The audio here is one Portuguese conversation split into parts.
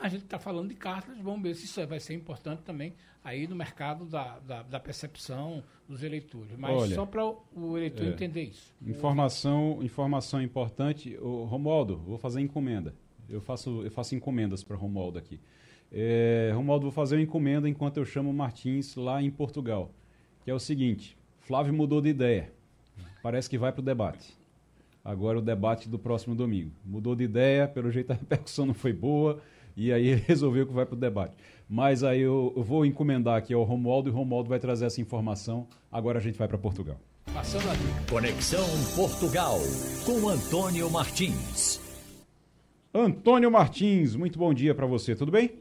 a gente está falando de cartas, vamos ver se isso vai ser importante também aí no mercado da percepção dos eleitores. Mas olha, só para o eleitor entender isso. Informação importante. Ô, Romualdo, vou fazer encomenda. Eu faço encomendas para Romualdo aqui. Romualdo, vou fazer uma encomenda enquanto eu chamo o Martins lá em Portugal. Que é o seguinte, Flávio mudou de ideia. Parece que vai para o debate. Agora o debate do próximo domingo. Mudou de ideia, pelo jeito a repercussão não foi boa, e aí ele resolveu que vai para o debate. Mas aí eu vou encomendar aqui ao Romualdo, e o Romualdo vai trazer essa informação. Agora a gente vai para Portugal. Passando a dica. Conexão Portugal, com Antônio Martins. Antônio Martins, muito bom dia para você, tudo bem?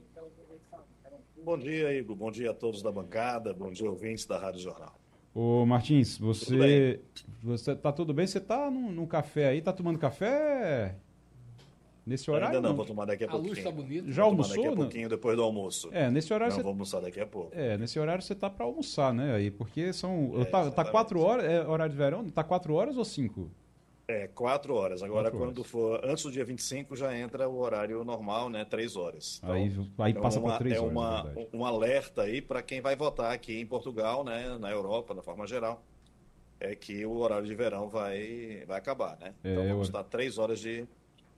Bom dia, Igor. Bom dia a todos da bancada. Bom dia, ouvintes da Rádio Jornal. Ô Martins, você tá tudo bem? Você tá num café aí, tá tomando café nesse horário? Ainda não, vou tomar daqui a pouquinho. A luz tá bonita. Já almoçou? Daqui a pouquinho, depois do almoço. Nesse horário não, você... vou almoçar daqui a pouco. Nesse horário você tá para almoçar, né? Aí, porque são... tá 4 exatamente. horas, horário de verão? Tá 4 horas ou 5? 4 horas. Agora, 4 quando for antes do dia 25, já entra o horário normal, né? 3 horas. Então, Aí passa para 3 horas, na verdade. um alerta aí para quem vai votar aqui em Portugal, né? Na Europa, da forma geral, é que o horário de verão vai acabar, né? Então, vamos estar 3 horas de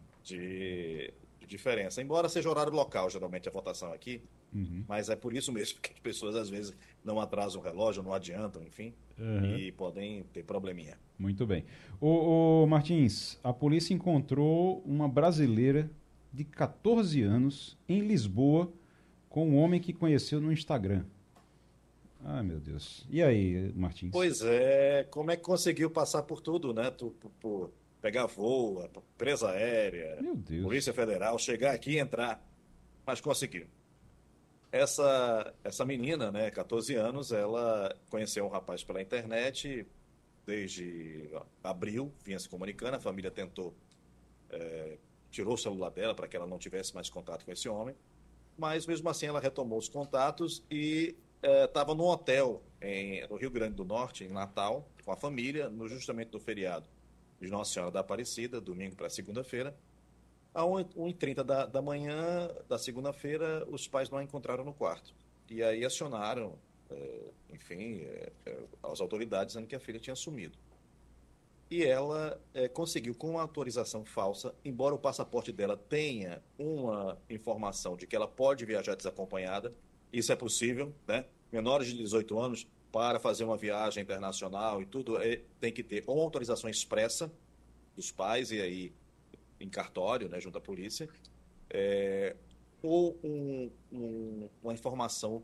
diferença. Embora seja horário local, geralmente, a votação aqui, mas é por isso mesmo que as pessoas, às vezes, não atrasam o relógio, não adiantam, enfim, e podem ter probleminha. Muito bem. Ô Martins, a polícia encontrou uma brasileira de 14 anos em Lisboa com um homem que conheceu no Instagram. Ai, meu Deus. E aí, Martins? Pois é, como é que conseguiu passar por tudo, né? Por pegar voo, presa aérea, Meu Deus. Polícia Federal, chegar aqui e entrar, mas conseguiu. Essa menina, né, 14 anos, ela conheceu um rapaz pela internet desde abril, vinha se comunicando, a família tentou, tirou o celular dela para que ela não tivesse mais contato com esse homem, mas mesmo assim ela retomou os contatos e estava num hotel no Rio Grande do Norte, em Natal, com a família, justamente no feriado de Nossa Senhora da Aparecida, domingo para segunda-feira. Às 1h30 da manhã da segunda-feira, os pais não a encontraram no quarto. E aí acionaram, as autoridades dizendo que a filha tinha sumido. E ela conseguiu, com uma autorização falsa, embora o passaporte dela tenha uma informação de que ela pode viajar desacompanhada, isso é possível, né? Menores de 18 anos, para fazer uma viagem internacional e tudo, tem que ter uma autorização expressa dos pais, e aí em cartório, né, junto à polícia, ou uma informação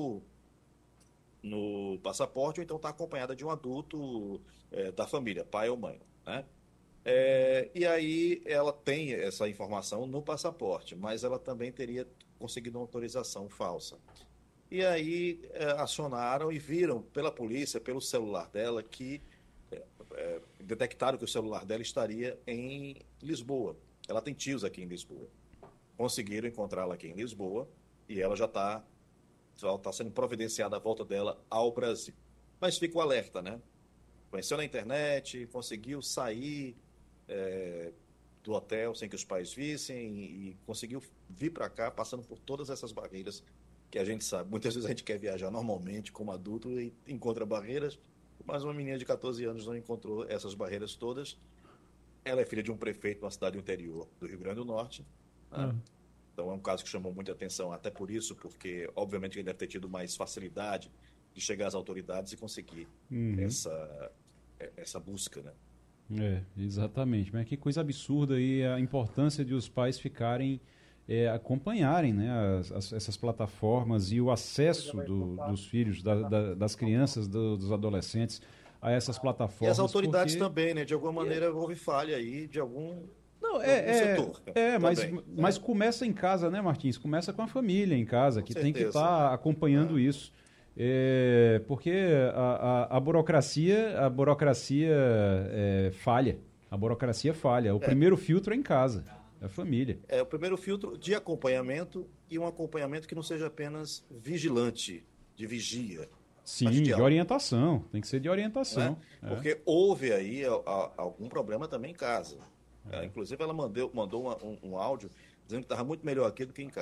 no passaporte, ou então está acompanhada de um adulto da família, pai ou mãe, né? E aí ela tem essa informação no passaporte, mas ela também teria conseguido uma autorização falsa. E aí acionaram e viram pela polícia, pelo celular dela, que detectaram que o celular dela estaria em Lisboa. Ela tem tios aqui em Lisboa. Conseguiram encontrá-la aqui em Lisboa e ela já está sendo providenciada a volta dela ao Brasil. Mas fica o alerta, né? Conheceu na internet, conseguiu sair do hotel sem que os pais vissem e conseguiu vir para cá passando por todas essas barreiras que a gente sabe. Muitas vezes a gente quer viajar normalmente como adulto e encontra barreiras, mas uma menina de 14 anos não encontrou essas barreiras todas. Ela é filha de um prefeito de uma cidade do interior do Rio Grande do Norte, né? Então é um caso que chamou muita atenção, até por isso, porque obviamente ele deve ter tido mais facilidade de chegar às autoridades e conseguir essa busca, né? Exatamente. Mas que coisa absurda aí a importância de os pais ficarem acompanharem, né, essas plataformas e o acesso dos filhos, das crianças, dos adolescentes a essas plataformas. E as autoridades também, né? De alguma maneira houve falha aí de algum setor. Mas começa em casa, né, Martins? Começa com a família em casa, que tem que estar acompanhando isso. Porque a burocracia falha. A burocracia falha. O primeiro filtro é em casa. A família. O primeiro filtro de acompanhamento e um acompanhamento que não seja apenas vigilante, de vigia. Sim, de orientação. Tem que ser de orientação. Né? Porque houve aí algum problema também em casa. Inclusive, ela mandou um áudio dizendo que estava muito melhor aqui do que em casa.